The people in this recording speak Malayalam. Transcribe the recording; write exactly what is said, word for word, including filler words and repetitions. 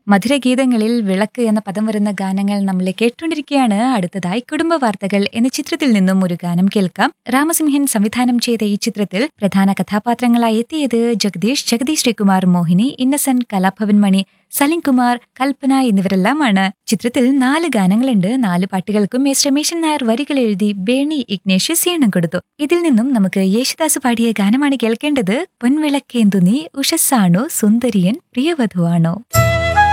മധുരഗീതങ്ങളിൽ വിളക്ക് എന്ന പദം വരുന്ന ഗാനങ്ങൾ നമ്മൾ കേട്ടുകൊണ്ടിരിക്കുകയാണ്. അടുത്തതായി കുടുംബ വാർത്തകൾ എന്ന ചിത്രത്തിൽ നിന്നും ഒരു ഗാനം കേൾക്കാം. രാമസിംഹൻ സംവിധാനം ചെയ്ത ഈ ചിത്രത്തിൽ പ്രധാന കഥാപാത്രങ്ങളായി എത്തിയത് ജഗദീഷ്, ജഗദീഷ് ശ്രീകുമാർ, മോഹിനി, ഇന്നസെന്റ്, കലാഭവൻ മണി, സലിം കുമാർ, കൽപ്പന എന്നിവരെല്ലാമാണ്. ചിത്രത്തിൽ നാല് ഗാനങ്ങളുണ്ട്. നാല് പാട്ടുകൾക്കും എസ് രമേശൻ നായർ വരികൾ എഴുതി ബേണി ഇഗ്നേഷ്യസ് ഈണം കൊടുത്തു. ഇതിൽ നിന്നും നമുക്ക് യേശുദാസ് പാടിയ ഗാനമാണ് കേൾക്കേണ്ടത്. പൊൻവിളക്കേന്തു നീ ഉഷസ്സാണോ സുന്ദരിയൻ പ്രിയവധുവാണോ.